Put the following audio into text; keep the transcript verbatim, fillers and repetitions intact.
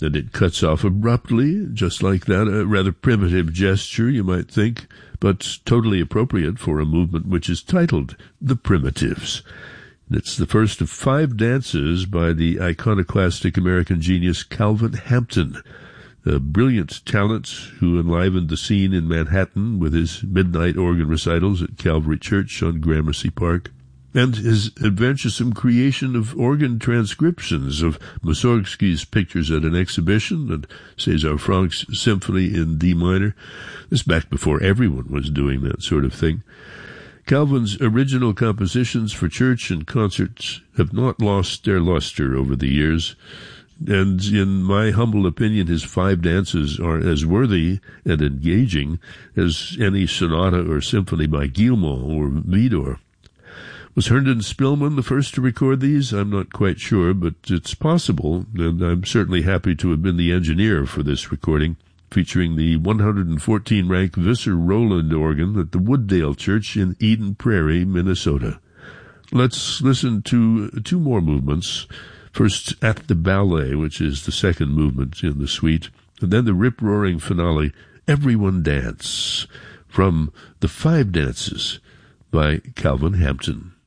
and it cuts off abruptly, just like that, a rather primitive gesture, you might think, but totally appropriate for a movement which is titled The Primitives. It's the first of five dances by the iconoclastic American genius Calvin Hampton, a brilliant talent who enlivened the scene in Manhattan with his midnight organ recitals at Calvary Church on Gramercy Park, and his adventuresome creation of organ transcriptions of Mussorgsky's pictures at an exhibition and César Franck's symphony in D minor. This back before everyone was doing that sort of thing. Calvin's original compositions for church and concerts have not lost their luster over the years, and in my humble opinion, his five dances are as worthy and engaging as any sonata or symphony by Guilmont or Widor. Was Herndon Spillman the first to record these? I'm not quite sure, but it's possible, and I'm certainly happy to have been the engineer for this recording, featuring the one hundred fourteen rank Visser Rowland organ at the Wooddale Church in Eden Prairie, Minnesota. Let's listen to two more movements. First, At the Ballet, which is the second movement in the suite, and then the rip-roaring finale, Everyone Dance, from The Five Dances by Calvin Hampton.